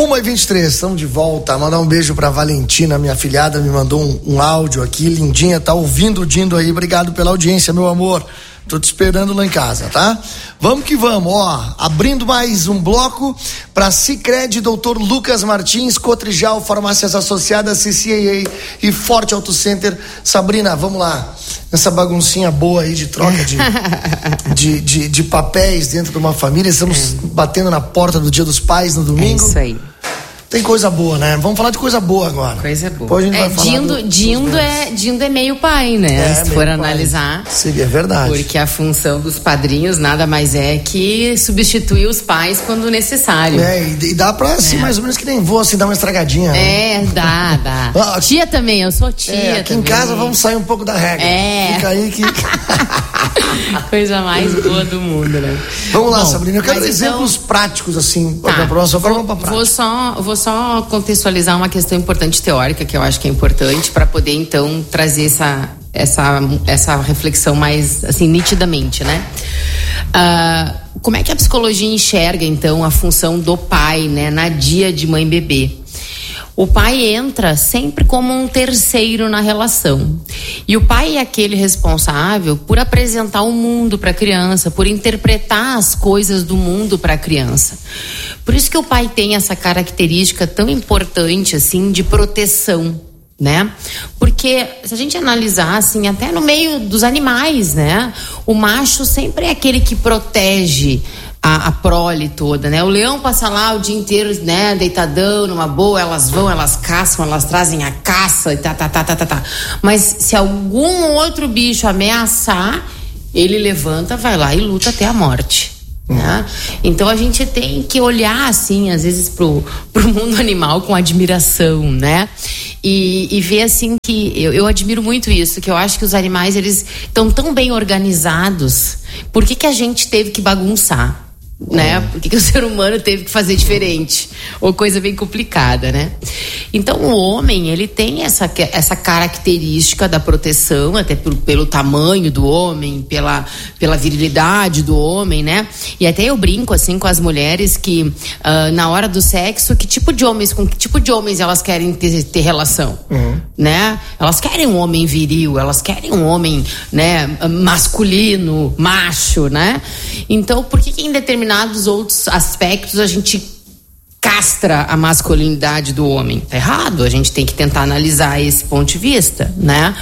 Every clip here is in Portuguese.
1h23, estamos de volta. Mandar um beijo pra Valentina, minha filhada, me mandou um áudio aqui, lindinha, tá ouvindo o Dindo aí. Obrigado pela audiência, meu amor. Tô te esperando lá em casa, tá? Vamos que vamos, ó. Abrindo mais um bloco para Sicredi, Dr. Lucas Martins, Cotrijal, Farmácias Associadas, CCAA e Forte Auto Center. Sabrina, vamos lá. Essa baguncinha boa aí de troca de papéis dentro de uma família. Estamos batendo na porta do Dia dos Pais no domingo. É isso aí. Tem coisa boa, né? Vamos falar de coisa boa agora. Coisa boa. Depois a gente vai falar Dindo é meio pai, né? Se for analisar. Sim, é verdade. Porque a função dos padrinhos nada mais é que substituir os pais quando necessário. E dá pra, assim, mais ou menos que nem vou, assim, dar uma estragadinha. Dá. Tia também, eu sou tia. Aqui também. Em casa vamos sair um pouco da regra. Fica aí que... Coisa mais boa do mundo, né? Vamos lá, Sabrina, eu quero exemplos práticos, assim, pra próxima. Vou só contextualizar uma questão importante teórica, que eu acho que é importante, para poder, então, trazer essa reflexão mais, assim, nitidamente, né? Como é que a psicologia enxerga, então, a função do pai, né, na dia de mãe e bebê? O pai entra sempre como um terceiro na relação. E o pai é aquele responsável por apresentar o mundo para a criança, por interpretar as coisas do mundo para a criança. Por isso que o pai tem essa característica tão importante, assim, de proteção, né? Porque se a gente analisar, assim, até no meio dos animais, né? O macho sempre é aquele que protege a prole toda, né? O leão passa lá o dia inteiro, né, deitadão, numa boa, elas vão, elas caçam, elas trazem a caça e tá. Mas se algum outro bicho ameaçar, ele levanta, vai lá e luta até a morte. Né? Então a gente tem que olhar, assim, às vezes pro mundo animal com admiração, né? E ver, assim, que eu admiro muito isso, que eu acho que os animais, eles estão tão bem organizados. Por que a gente teve que bagunçar? Né? Por que o ser humano teve que fazer diferente? Ou coisa bem complicada, né? Então o homem, ele tem essa característica da proteção, até pelo tamanho do homem, pela virilidade do homem, né? E até eu brinco, assim, com as mulheres que na hora do sexo, com que tipo de homens elas querem ter relação, né? Elas querem um homem viril, elas querem um homem, né, masculino, macho, né? Então por que em determinados outros aspectos a gente castra a masculinidade do homem? Tá errado, a gente tem que tentar analisar esse ponto de vista, né?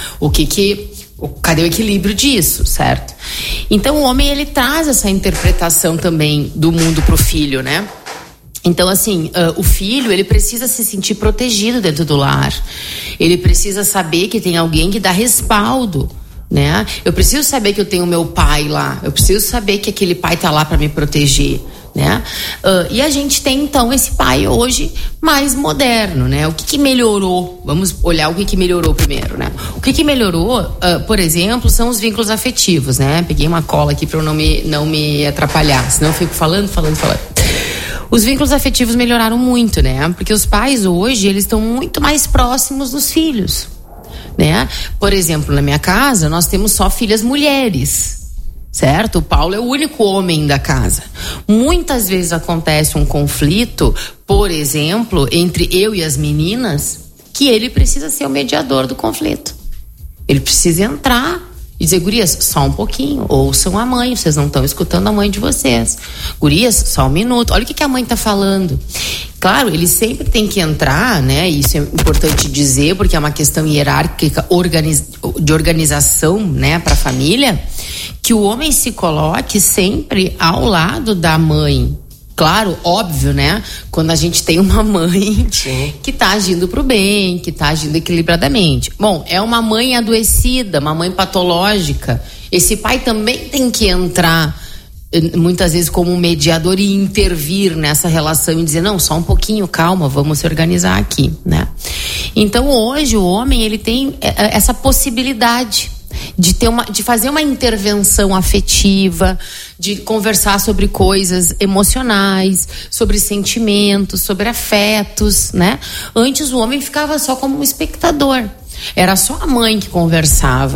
Cadê o equilíbrio disso, certo? Então o homem, ele traz essa interpretação também do mundo pro filho, né? Então, assim, o filho, ele precisa se sentir protegido dentro do lar. Ele precisa saber que tem alguém que dá respaldo, né? Eu preciso saber que eu tenho meu pai lá. Eu preciso saber que aquele pai tá lá para me proteger, né? E a gente tem, então, esse pai hoje mais moderno, né? O que melhorou? Vamos olhar o que melhorou primeiro, né? O que melhorou, por exemplo, são os vínculos afetivos, né? Peguei uma cola aqui para eu não me atrapalhar, senão eu fico falando. Os vínculos afetivos melhoraram muito, né? Porque os pais hoje, eles estão muito mais próximos dos filhos, né? Por exemplo, na minha casa, nós temos só filhas mulheres, certo? O Paulo é o único homem da casa. Muitas vezes acontece um conflito, por exemplo, entre eu e as meninas, que ele precisa ser o mediador do conflito. Ele precisa entrar e dizer: gurias, só um pouquinho, ouçam a mãe, vocês não estão escutando a mãe de vocês. Gurias, só um minuto, olha o que a mãe está falando. Claro, ele sempre tem que entrar, né? Isso é importante dizer, porque é uma questão hierárquica de organização, né, para a família, que o homem se coloque sempre ao lado da mãe. Claro, óbvio, né? Quando a gente tem uma mãe que tá agindo pro bem, que tá agindo equilibradamente. Bom, é uma mãe adoecida, uma mãe patológica. Esse pai também tem que entrar, muitas vezes, como um mediador e intervir nessa relação e dizer: não, só um pouquinho, calma, vamos se organizar aqui, né? Então, hoje, o homem, ele tem essa possibilidade de fazer uma intervenção afetiva, de conversar sobre coisas emocionais, sobre sentimentos, sobre afetos, né? Antes o homem ficava só como um espectador. Era só a mãe que conversava.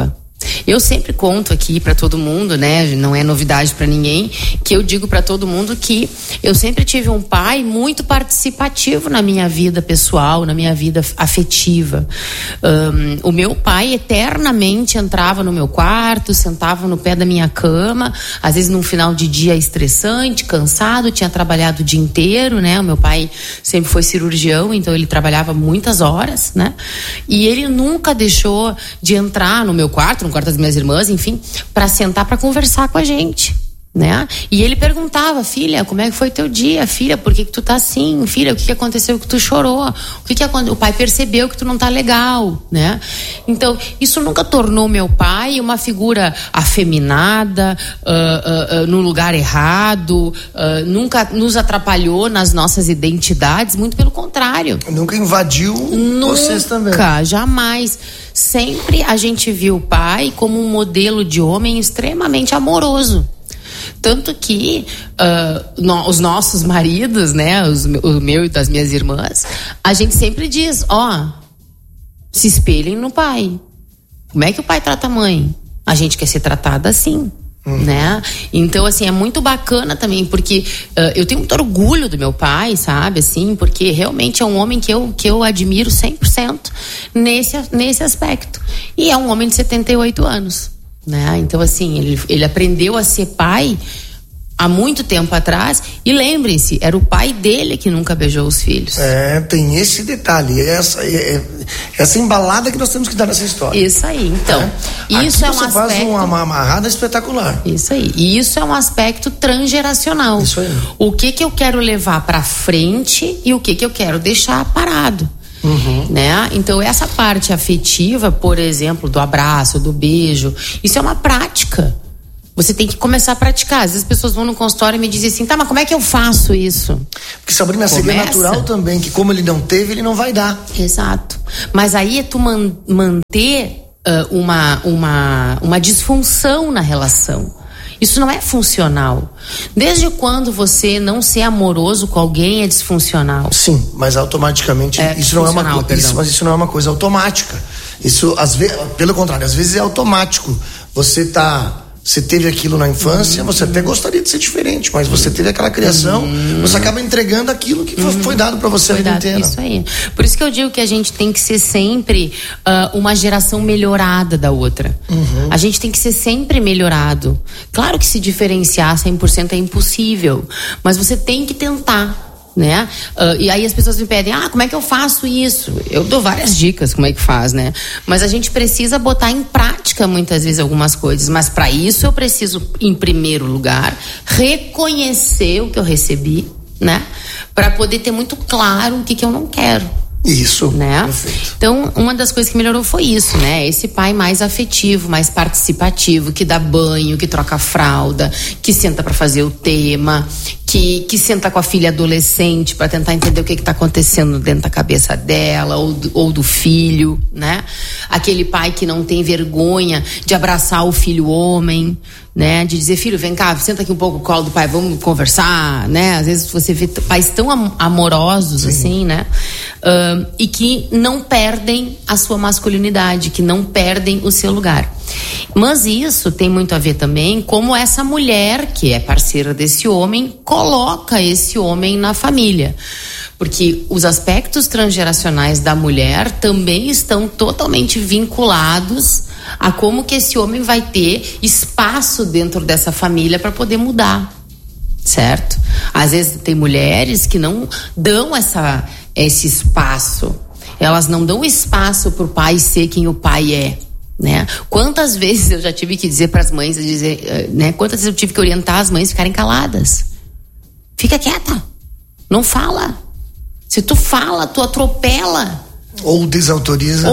Eu sempre conto aqui para todo mundo, né? Não é novidade para ninguém, que eu digo para todo mundo que eu sempre tive um pai muito participativo na minha vida pessoal, na minha vida afetiva. O meu pai eternamente entrava no meu quarto, sentava no pé da minha cama, às vezes num final de dia estressante, cansado, tinha trabalhado o dia inteiro, né? O meu pai sempre foi cirurgião, então ele trabalhava muitas horas, né? E ele nunca deixou de entrar no meu quarto, no quarto das minhas irmãs, enfim, para sentar para conversar com a gente, né? E ele perguntava: filha, como é que foi teu dia? Filha, por que tu tá assim? Filha, o que aconteceu que tu chorou? O que aconteceu? O pai percebeu que tu não tá legal, né? Então, isso nunca tornou meu pai uma figura afeminada, no lugar errado, nunca nos atrapalhou nas nossas identidades, muito pelo contrário. Nunca invadiu vocês também. Nunca, jamais. Sempre a gente viu o pai como um modelo de homem extremamente amoroso. Tanto que os nossos maridos, né, o meu e das minhas irmãs, a gente sempre diz: se espelhem no pai. Como é que o pai trata a mãe? A gente quer ser tratada assim, né? Então, assim, é muito bacana também, porque eu tenho muito orgulho do meu pai, sabe, assim, porque realmente é um homem que eu admiro 100% nesse aspecto. E é um homem de 78 anos. Né? Então, assim, ele aprendeu a ser pai há muito tempo atrás, e lembrem-se, era o pai dele que nunca beijou os filhos. Tem esse detalhe, essa embalada que nós temos que dar nessa história. Isso aí, então. Isso é um aspecto. Faz uma amarrada espetacular. Isso aí. E isso é um aspecto transgeracional. Isso aí. O que eu quero levar para frente e o que eu quero deixar parado. Né? Então, essa parte afetiva, por exemplo, do abraço, do beijo, isso é uma prática. Você tem que começar a praticar. Às vezes as pessoas vão no consultório e me dizem assim: tá, mas como é que eu faço isso? Porque, Sabrina, seria natural também que, como ele não teve, ele não vai dar. Exato. Mas aí é tu manter uma disfunção na relação. Isso não é funcional. Desde quando você não ser amoroso com alguém é disfuncional? Sim, mas automaticamente isso não é uma coisa automática. Isso, às vezes, pelo contrário, às vezes é automático. Você teve aquilo na infância, você até gostaria de ser diferente, mas você teve aquela criação, você acaba entregando aquilo que foi dado para você a vida inteira. Isso aí. Por isso que eu digo que a gente tem que ser sempre uma geração melhorada da outra. A gente tem que ser sempre melhorado. Claro que se diferenciar 100% é impossível, mas você tem que tentar. Né? E aí as pessoas me pedem: como é que eu faço isso? Eu dou várias dicas como é que faz, né? Mas a gente precisa botar em prática muitas vezes algumas coisas, mas para isso eu preciso, em primeiro lugar, reconhecer o que eu recebi, né? Para poder ter muito claro o que eu não quero. Isso, né? Perfeito. Então, uma das coisas que melhorou foi isso, né? Esse pai mais afetivo, mais participativo, que dá banho, que troca a fralda, que senta para fazer o tema, que senta com a filha adolescente para tentar entender o que está acontecendo dentro da cabeça dela ou do filho, né? Aquele pai que não tem vergonha de abraçar o filho homem, né? De dizer: filho, vem cá, senta aqui um pouco no colo do pai, vamos conversar, né? Às vezes você vê pais tão amorosos, sim, assim, né? E que não perdem a sua masculinidade, que não perdem o seu lugar. Mas isso tem muito a ver também como essa mulher, que é parceira desse homem, coloca esse homem na família. Porque os aspectos transgeracionais da mulher também estão totalmente vinculados a como que esse homem vai ter espaço dentro dessa família para poder mudar, certo? Às vezes tem mulheres que não dão esse espaço. Elas não dão espaço para o pai ser quem o pai é, né? Quantas vezes eu já tive que dizer para as mães, né? Quantas vezes eu tive que orientar as mães a ficarem caladas? Fica quieta, não fala. Se tu fala, tu atropela. Ou desautoriza,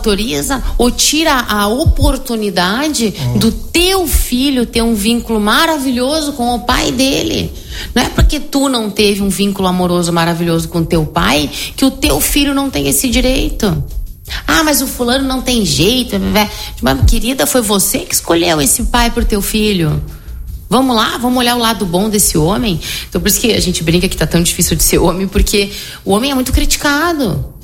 ou tira a oportunidade do teu filho ter um vínculo maravilhoso com o pai dele. Não é porque tu não teve um vínculo amoroso maravilhoso com teu pai que o teu filho não tem esse direito. Mas o fulano não tem jeito. Mas, querida, foi você que escolheu esse pai pro teu filho. Vamos lá, vamos olhar o lado bom desse homem. Então, por isso que a gente brinca que tá tão difícil de ser homem, porque o homem é muito criticado.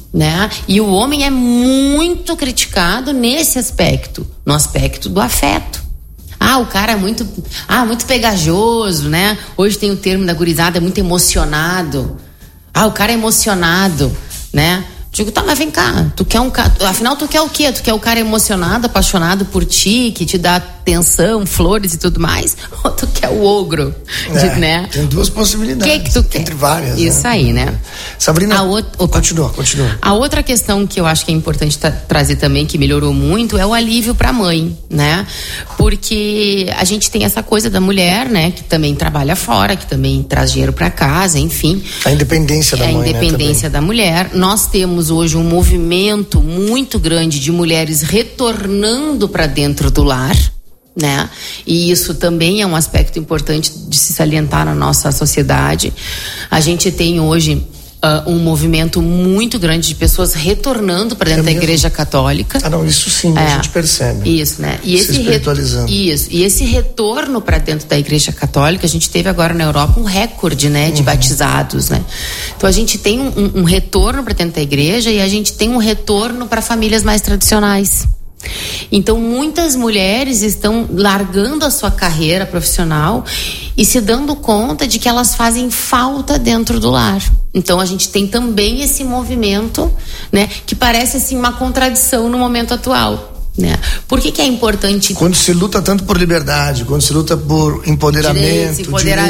né? E o homem é muito criticado nesse aspecto, no aspecto do afeto. O cara é muito pegajoso, né? Hoje tem o termo da gurizada, é muito emocionado. O cara é emocionado, né? Digo, tá, mas vem cá, tu quer afinal tu quer o quê? Tu quer o cara emocionado, apaixonado por ti, que te dá atenção, flores e tudo mais? Ou tu quer o ogro? Né? Tem duas possibilidades. Que tu quer? Entre várias. Isso, né? Aí, né? Sabrina, continua. A outra questão que eu acho que é importante trazer também, que melhorou muito, é o alívio pra mãe, né? Porque a gente tem essa coisa da mulher, né? Que também trabalha fora, que também traz dinheiro pra casa, enfim. A independência da mãe, né? A independência da mulher. Nós temos hoje um movimento muito grande de mulheres retornando para dentro do lar, né? E isso também é um aspecto importante de se salientar na nossa sociedade. A gente tem hoje um movimento muito grande de pessoas retornando para dentro da Igreja Católica. Não, isso sim, a gente percebe. Isso, né? E se espiritualizando. E esse retorno para dentro da Igreja Católica, a gente teve agora na Europa um recorde, né, de batizados, né? Então a gente tem um retorno para dentro da igreja e a gente tem um retorno para famílias mais tradicionais. Então muitas mulheres estão largando a sua carreira profissional e se dando conta de que elas fazem falta dentro do lar. Então a gente tem também esse movimento, né, que parece assim uma contradição no momento atual, né? Por que é importante? Quando se luta tanto por liberdade, quando se luta por empoderamento,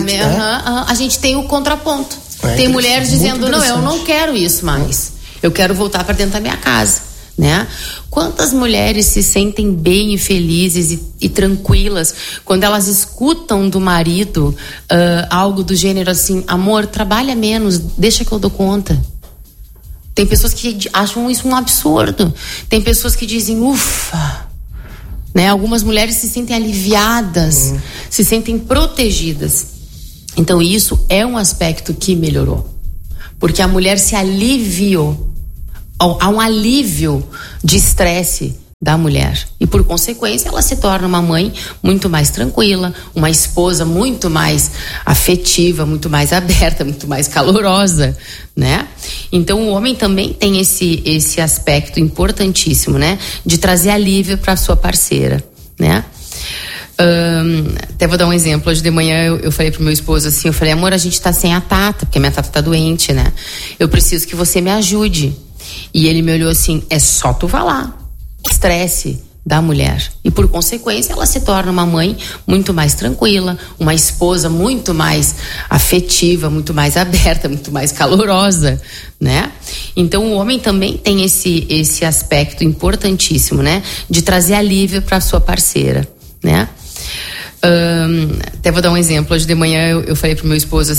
a gente tem o contraponto. Tem mulheres dizendo, não, eu não quero isso mais. Eu quero voltar para dentro da minha casa, né? Quantas mulheres se sentem bem e felizes e tranquilas quando elas escutam do marido algo do gênero assim: amor, trabalha menos, deixa que eu dou conta. Tem pessoas que acham isso um absurdo. Tem pessoas que dizem, ufa, né? Algumas mulheres se sentem aliviadas, se sentem protegidas. Então isso é um aspecto que melhorou, porque a mulher se aliviou. Há um alívio de estresse da mulher e, por consequência, ela se torna uma mãe muito mais tranquila, uma esposa muito mais afetiva, muito mais aberta, muito mais calorosa, né? Então o homem também tem esse aspecto importantíssimo, né? De trazer alívio para sua parceira, né? Até vou dar um exemplo. Hoje de manhã eu falei pro meu esposo assim, eu falei, amor, a gente tá sem a Tata, porque a minha Tata tá doente, né? Eu preciso que você me ajude. E ele me olhou assim, é só tu falar. Estresse da mulher. E por consequência ela se torna uma mãe muito mais tranquila, uma esposa muito mais afetiva, muito mais aberta, muito mais calorosa, né? Então o homem também tem esse aspecto importantíssimo, né? De trazer alívio para sua parceira, né? Até vou dar um exemplo. Hoje de manhã eu falei pro meu esposo assim,